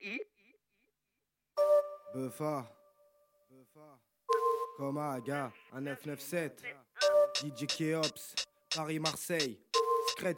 Buffa, Coma, gars, un 997, DJ Keops, Paris-Marseille,